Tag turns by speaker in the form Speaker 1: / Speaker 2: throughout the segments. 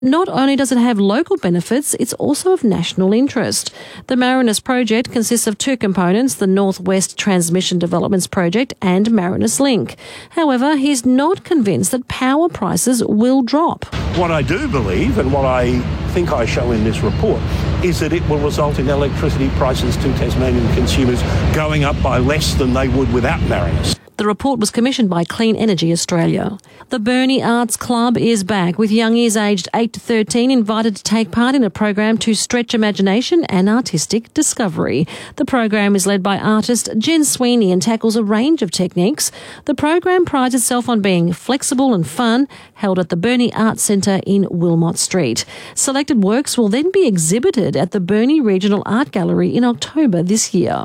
Speaker 1: Not only does it have local benefits, it's also of national interest. The Marinus project consists of two components, the North West Transmission Developments Project and Marinus Link. However, he's not convinced that power prices will drop.
Speaker 2: What I do believe, and what I think I show in this report, is that it will result in electricity prices to Tasmanian consumers going up by less than they would without Marinus.
Speaker 1: The report was commissioned by Clean Energy Australia. The Burnie Arts Club is back, with youngies aged 8 to 13 invited to take part in a program to stretch imagination and artistic discovery. The program is led by artist Jen Sweeney and tackles a range of techniques. The program prides itself on being flexible and fun, held at the Burnie Arts Centre in Wilmot Street. Selected works will then be exhibited at the Burnie Regional Art Gallery in October this year.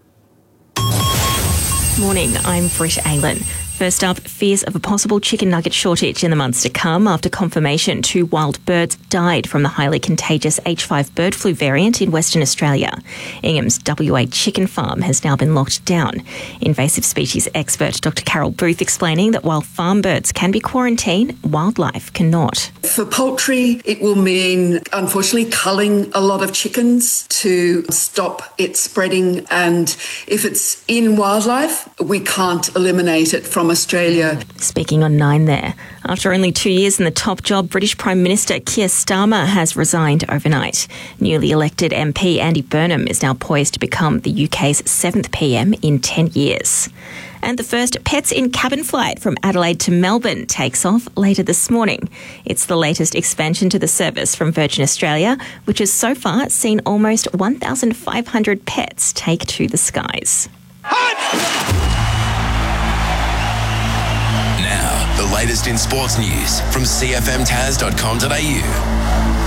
Speaker 3: Morning, I'm Britt Aylan. First up, fears of a possible chicken nugget shortage in the months to come after confirmation 2 wild birds died from the highly contagious H5 bird flu variant in Western Australia. Ingham's WA chicken farm has now been locked down. Invasive species expert Dr. Carol Booth explaining that while farm birds can be quarantined, wildlife cannot.
Speaker 4: For poultry, it will mean, unfortunately, culling a lot of chickens to stop it spreading. And if it's in wildlife, we can't eliminate it from Australia.
Speaker 3: Speaking on 9 there. After only 2 years in the top job, British Prime Minister Keir Starmer has resigned overnight. Newly elected MP Andy Burnham is now poised to become the UK's 7th PM in 10 years. And the first Pets in Cabin flight from Adelaide to Melbourne takes off later this morning. It's the latest expansion to the service from Virgin Australia, which has so far seen almost 1,500 pets take to the skies.
Speaker 5: Now, the latest in sports news from cfmtaz.com.au.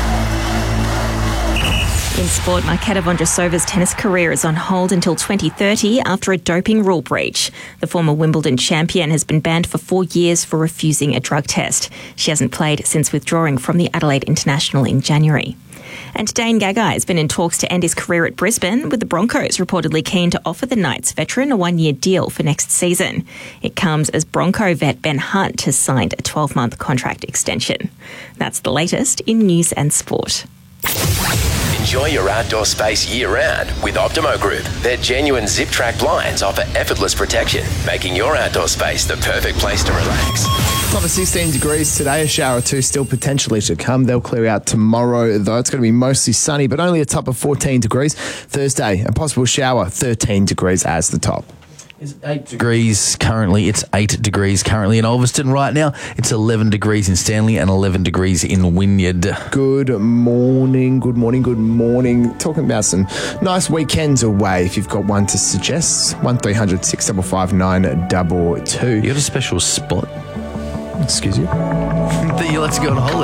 Speaker 3: In sport, Marketa Vondrousova's tennis career is on hold until 2030 after a doping rule breach. The former Wimbledon champion has been banned for 4 years for refusing a drug test. She hasn't played since withdrawing from the Adelaide International in January. And Dane Gagai has been in talks to end his career at Brisbane, with the Broncos reportedly keen to offer the Knights veteran a 1-year deal for next season. It comes as Bronco vet Ben Hunt has signed a 12-month contract extension. That's the latest in news and sport.
Speaker 5: Enjoy your outdoor space year-round with Optimo Group. Their genuine zip-track blinds offer effortless protection, making your outdoor space the perfect place to relax.
Speaker 6: Top of 16 degrees today, a shower or two still potentially to come. They'll clear out tomorrow, though. It's going to be mostly sunny, but only a top of 14 degrees. Thursday, a possible shower, 13 degrees as the top.
Speaker 7: It's 8 degrees currently. It's 8 degrees currently in Ulverston right now. It's 11 degrees in Stanley and 11 degrees in Wynyard.
Speaker 6: Good morning, good morning, good morning. Talking about some nice weekends away, if you've got one to suggest. 1300 655 922.
Speaker 7: You got a special spot?
Speaker 6: Excuse you?
Speaker 7: That you like to go on holiday?